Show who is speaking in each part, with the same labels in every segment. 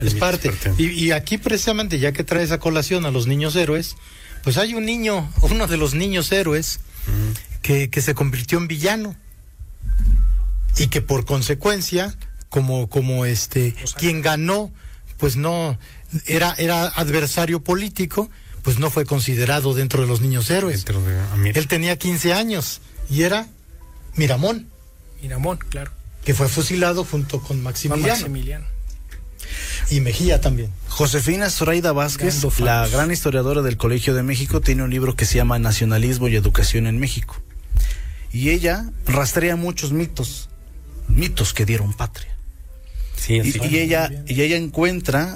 Speaker 1: Es parte. Y aquí precisamente, ya que traes a colación a los niños héroes, pues hay uno de los niños héroes que se convirtió en villano y que por consecuencia, como quien ganó, pues no era adversario político, pues no fue considerado dentro de los niños héroes. Él tenía 15 años y era Miramón,
Speaker 2: claro,
Speaker 1: que fue fusilado junto con Maximiliano. Y Mejía también.
Speaker 3: Josefina Zoraida Vázquez, la gran historiadora del Colegio de México, tiene un libro que se llama Nacionalismo y Educación en México. Y ella rastrea muchos mitos que dieron patria.
Speaker 4: Sí,
Speaker 3: y ella encuentra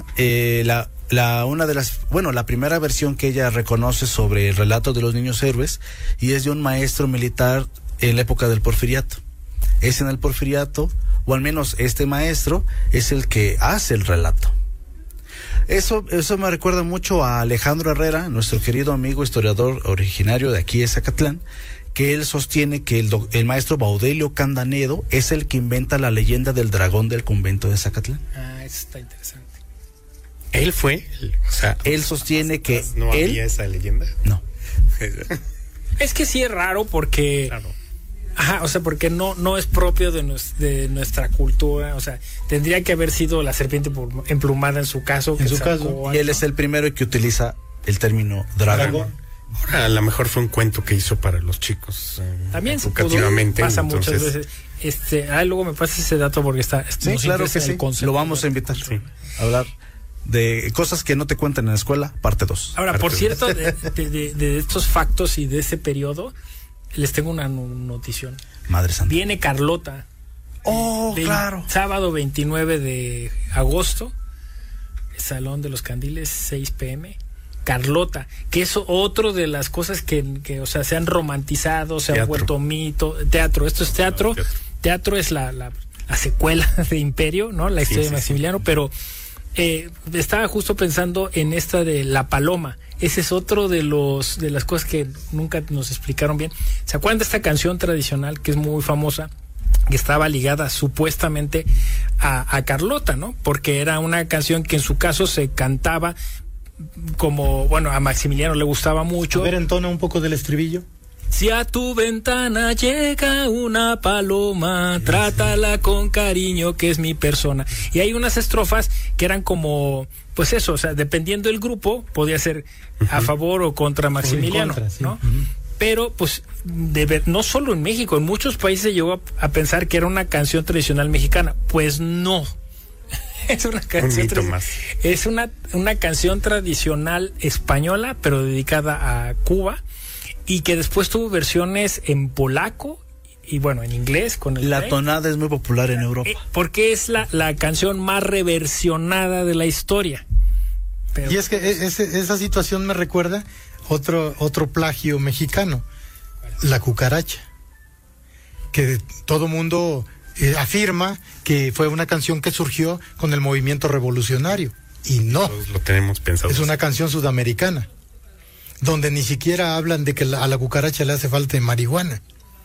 Speaker 3: la primera versión que ella reconoce sobre el relato de los niños héroes, y es de un maestro militar en la época del Porfiriato. Es en el Porfiriato, o al menos este maestro es el que hace el relato. Eso me recuerda mucho a Alejandro Herrera, nuestro querido amigo historiador originario de aquí de Zacatlán, que él sostiene que el maestro Baudelio Candanedo es el que inventa la leyenda del dragón del convento de Zacatlán.
Speaker 2: Eso está interesante.
Speaker 4: Él fue,
Speaker 3: él sostiene que
Speaker 4: no había esa leyenda.
Speaker 3: No.
Speaker 2: Es que sí es raro porque... Claro. Porque no es propio de nuestra cultura, tendría que haber sido la serpiente emplumada en su caso.
Speaker 3: Y él es el primero que utiliza el término dragón.
Speaker 4: Ahora, a lo mejor fue un cuento que hizo para los chicos.
Speaker 2: También
Speaker 4: educativamente.
Speaker 2: Pasa muchas veces. Luego me pasa ese dato porque está.
Speaker 3: Sí, claro que sí. Lo vamos a invitar a hablar de cosas que no te cuentan en la escuela, parte 2.
Speaker 2: Ahora, por cierto, de estos factos y de ese periodo, les tengo una notición.
Speaker 3: Madre Santa.
Speaker 2: Viene Carlota.
Speaker 3: Claro.
Speaker 2: Sábado 29 de agosto, Salón de los Candiles, 6 p.m. Carlota, que es otro de las cosas que se han romantizado, se han vuelto mito. Teatro, esto es teatro. Teatro es la secuela de Imperio, ¿no? La historia de Maximiliano, pero estaba justo pensando en esta de La Paloma. Ese es otro de las cosas que nunca nos explicaron bien. ¿Se acuerdan de esta canción tradicional que es muy famosa, que estaba ligada supuestamente a Carlota, ¿no? Porque era una canción que en su caso se cantaba como, a Maximiliano le gustaba mucho.
Speaker 1: A ver, entona un poco del estribillo.
Speaker 2: Si a tu ventana llega una paloma, trátala con cariño, que es mi persona. Y hay unas estrofas que eran como, pues eso, dependiendo del grupo, podía ser a favor o contra Maximiliano, ¿no? Pero, pues, no solo en México, en muchos países se llegó a pensar que era una canción tradicional mexicana. Pues no. Es una canción es una canción tradicional española, pero dedicada a Cuba, y que después tuvo versiones en polaco y en inglés con el
Speaker 3: la tonada es muy popular en Europa
Speaker 2: porque es la canción más reversionada de la historia.
Speaker 1: Pero, y es que esa situación me recuerda otro plagio mexicano, La Cucaracha, que todo mundo afirma que fue una canción que surgió con el movimiento revolucionario, y no,
Speaker 4: lo tenemos pensado.
Speaker 1: Es una canción sudamericana donde ni siquiera hablan de que a la cucaracha le hace falta marihuana.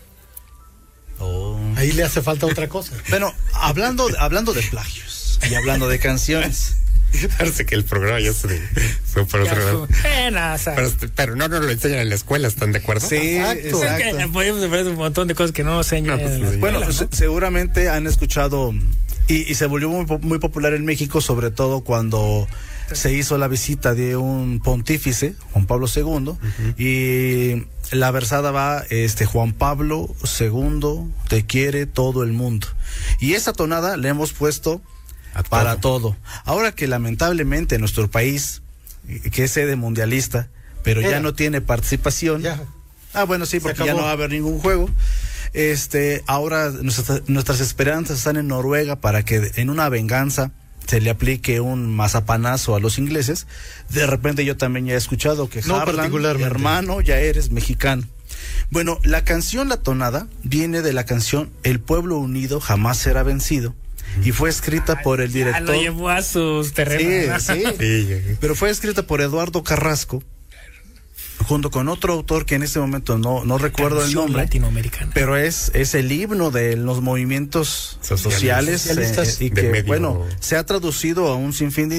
Speaker 1: Ahí le hace falta otra cosa.
Speaker 3: Bueno, hablando de plagios y hablando de canciones,
Speaker 4: parece que el programa ya se fue por otro lado. Pero no nos lo enseñan en la escuela, ¿están de acuerdo?
Speaker 3: Sí, exacto.
Speaker 2: Podemos ver un montón de cosas que no nos enseñan en la escuela,
Speaker 3: ¿no? Seguramente han escuchado, y se volvió muy popular en México, sobre todo cuando se hizo la visita de un pontífice, Juan Pablo II, y la versada va, Juan Pablo II, te quiere todo el mundo. Y esa tonada le hemos puesto para todo. Ahora que lamentablemente nuestro país, que es sede mundialista, pero ya no tiene participación.
Speaker 1: Ya.
Speaker 3: Bueno, sí, porque ya no va a haber ningún juego. Ahora nuestras esperanzas están en Noruega para que en una venganza se le aplique un mazapanazo a los ingleses. De repente yo también ya he escuchado que Harlan, hermano, ya eres mexicano. Bueno, la canción La Tonada viene de la canción El pueblo unido jamás será vencido, y fue escrita por el director.
Speaker 2: Lo llevó a sus terrenos.
Speaker 3: Sí. Pero fue escrita por Eduardo Carrasco, junto con otro autor que en este momento no recuerdo el nombre,
Speaker 2: latinoamericana,
Speaker 3: pero es el himno de los movimientos sociales y que se ha traducido a un sinfín de